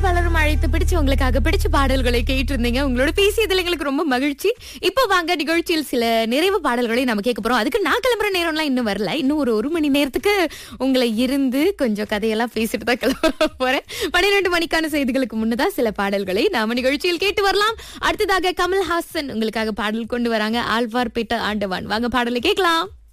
பலரும் அழைத்து பிடிச்சு உங்களுக்காக பிடிச்ச பாடல்களை கேட்டு இருந்தீங்க. உங்களோட பேசியதுல எங்களுக்கு ரொம்ப மகிழ்ச்சி. இப்போ வாங்க நிகழ்ச்சியில் சில நிறைவு பாடல்களை நம்ம கேட்க போறோம். அதுக்கு நான் கிளம்புற நேரம்லாம் இன்னும் வரல. இன்னும் ஒரு மணி நேரத்துக்கு உங்களை இருந்து கொஞ்சம் கதையெல்லாம் பேசிட்டு தான் கிளம்ப போறேன். 12 மணிக்கான செய்திகளுக்கு முன்னதான் சில பாடல்களை நாம நிகழ்ச்சியில் கேட்டு வரலாம். அடுத்ததாக கமல்ஹாசன் உங்களுக்காக பாடல் கொண்டு வராங்க. ஆழ்வார்பேட்டை ஆண்டவான். வாங்க பாடலை கேட்கலாம்.